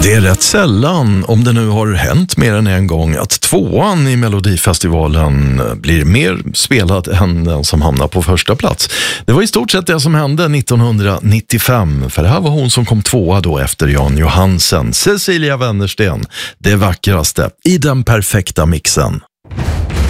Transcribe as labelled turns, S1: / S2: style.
S1: Det är rätt sällan, om det nu har hänt mer än en gång, att tvåan i Melodifestivalen blir mer spelad än den som hamnar på första plats. Det var i stort sett det som hände 1995, för det här var hon som kom tvåa då efter Jan Johansen, Cecilia Wennersten, det vackraste i den perfekta mixen.